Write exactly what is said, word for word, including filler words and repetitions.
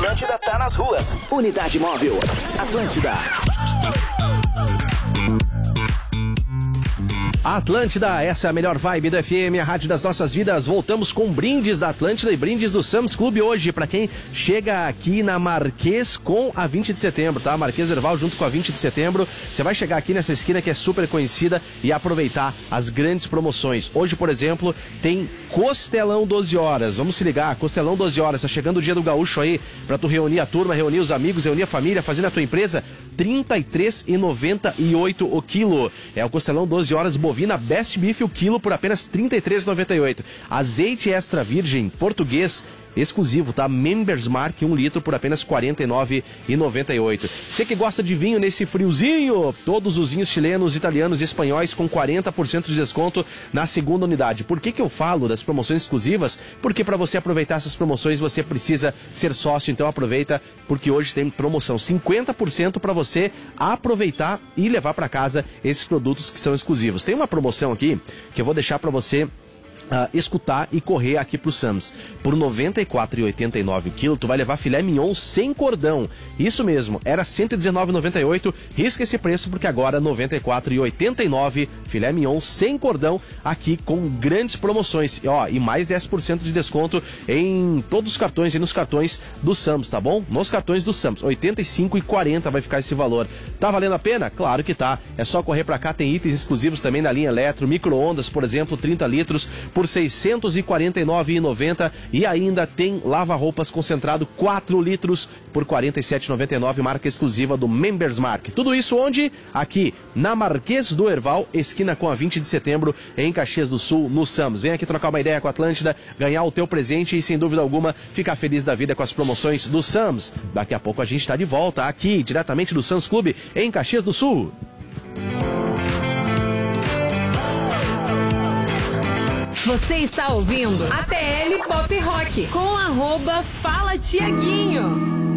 Atlântida tá nas ruas. Unidade móvel. Atlântida. Atlântida, essa é a melhor vibe do F M, a rádio das nossas vidas. Voltamos com brindes da Atlântida e brindes do Sam's Club hoje, para quem chega aqui na Marquês com a vinte de setembro, tá? Marquês do Herval junto com a vinte de setembro. Você vai chegar aqui nessa esquina que é super conhecida e aproveitar as grandes promoções. Hoje, por exemplo, tem Costelão doze horas. Vamos se ligar, Costelão doze horas. Tá chegando o dia do gaúcho aí, pra tu reunir a turma, reunir os amigos, reunir a família, fazer na tua empresa. trinta e três reais e noventa e oito centavos o quilo. É o Costelão doze horas bovina Best Beef o quilo por apenas trinta e três reais e noventa e oito centavos. Azeite extra virgem português exclusivo, tá? Members Mark, um litro por apenas quarenta e nove reais e noventa e oito centavos. Você que gosta de vinho nesse friozinho, todos os vinhos chilenos, italianos e espanhóis com quarenta por cento de desconto na segunda unidade. Por que que eu falo das promoções exclusivas? Porque para você aproveitar essas promoções você precisa ser sócio, então aproveita, porque hoje tem promoção cinquenta por cento para você aproveitar e levar para casa esses produtos que são exclusivos. Tem uma promoção aqui que eu vou deixar para você Uh, escutar e correr aqui pro Sam's. Por noventa e quatro reais e oitenta e nove centavos o quilo, tu vai levar filé mignon sem cordão. Isso mesmo, era cento e dezenove reais e noventa e oito centavos. Risca esse preço porque agora noventa e quatro reais e oitenta e nove centavos filé mignon sem cordão aqui com grandes promoções. E, ó, e mais dez por cento de desconto em todos os cartões e nos cartões do Sam's, tá bom? Nos cartões do Sam's, oitenta e cinco reais e quarenta centavos vai ficar esse valor. Tá valendo a pena? Claro que tá. É só correr pra cá, tem itens exclusivos também na linha eletro, micro-ondas, por exemplo, trinta litros por seiscentos e quarenta e nove reais e noventa centavos e ainda tem lava-roupas concentrado quatro litros por quarenta e sete reais e noventa e nove centavos, marca exclusiva do Members Mark. Tudo isso onde? Aqui na Marquês do Herval, esquina com a vinte de setembro, em Caxias do Sul, no Sam's. Vem aqui trocar uma ideia com a Atlântida, ganhar o teu presente e sem dúvida alguma ficar feliz da vida com as promoções do Sam's. Daqui a pouco a gente está de volta aqui, diretamente do Sam's Clube, em Caxias do Sul. Você está ouvindo A T L Pop Rock com arroba Fala Tiaguinho.